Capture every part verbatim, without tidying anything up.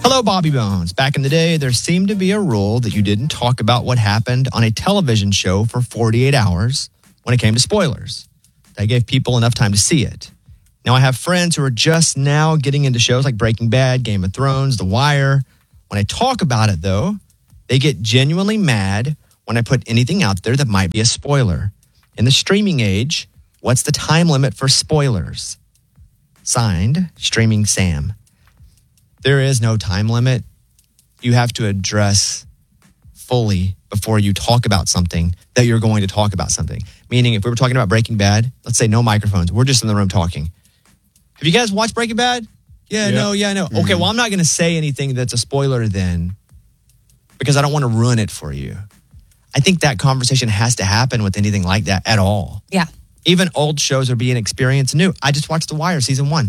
Hello, Bobby Bones. Back in the day, there seemed to be a rule that you didn't talk about what happened on a television show for forty-eight hours when it came to spoilers. That gave people enough time to see it. Now, I have friends who are just now getting into shows like Breaking Bad, Game of Thrones, The Wire. When I talk about it, though, they get genuinely mad when I put anything out there that might be a spoiler. In the streaming age, what's the time limit for spoilers? Signed, Streaming Sam. There is no time limit. You have to address fully before you talk about something that you're going to talk about something. Meaning, if we were talking about Breaking Bad, let's say no microphones. We're just in the room talking. Have you guys watched Breaking Bad? Yeah, yeah. no, yeah, no. Mm-hmm. Okay, well, I'm not going to say anything that's a spoiler then because I don't want to ruin it for you. I think that conversation has to happen with anything like that at all. Yeah. Even old shows are being experienced new. I just watched The Wire season one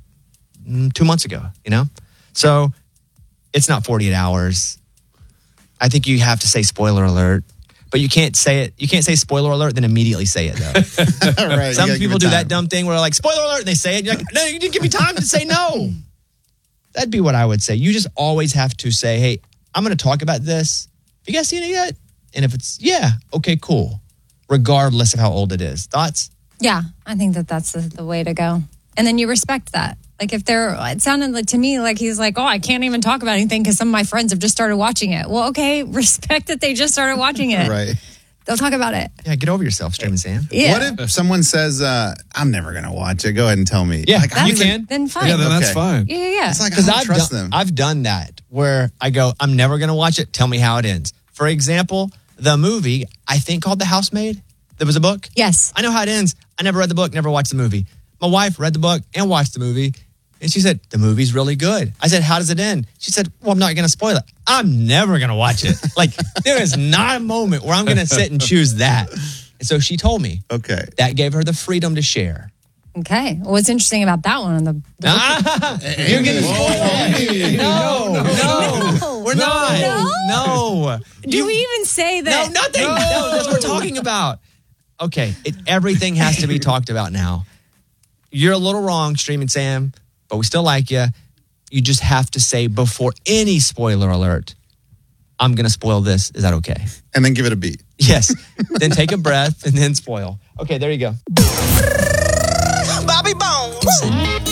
two months ago, you know? So it's not forty-eight hours. I think you have to say spoiler alert, but you can't say it. You can't say spoiler alert, then immediately say it, though. Right, Some people do that dumb thing where they're like, spoiler alert, and they say it. You're like, no, you didn't give me time to say no. That'd be what I would say. You just always have to say, hey, I'm going to talk about this. Have you guys seen it yet? And if it's, yeah, okay, cool. Regardless of how old it is. Thoughts? Yeah, I think that that's the, the way to go. And then you respect that. Like if they're, it sounded like to me like he's like, oh, I can't even talk about anything because some of my friends have just started watching it. Well, okay, respect that they just started watching it. Right. They'll talk about it. Yeah, get over yourself, Streaming Sam. Yeah. What if someone says, uh, I'm never going to watch it? Go ahead and tell me. Yeah, like, you even, can. Then fine. Yeah, then Okay. that's fine. Yeah, yeah, yeah. It's like, I Because don't I've, trust done, them. I've done that where I go, I'm never going to watch it. Tell me how it ends. For example, the movie, I think called The Housemaid. There was a book. Yes. I know how it ends. I never read the book, never watched the movie. My wife read the book and watched the movie. And she said, the movie's really good. I said, how does it end? She said, well, I'm not going to spoil it. I'm never going to watch it. Like, there is not a moment where I'm going to sit and choose that. And so she told me. Okay. That gave her the freedom to share. Okay. What's interesting about that one? The, the Ah, you're getting spoiled. No, no, no, No. we're not. No? No. Do You- we even say No, that? nothing. No. That's what we're talking about. Okay, it, everything has to be talked about now. You're a little wrong, Streaming Sam, but we still like you. You just have to say before any spoiler alert, I'm going to spoil this. Is that okay? And then give it a beat. Yes. Then take a breath and then spoil. Okay, there you go. Bobby Bones.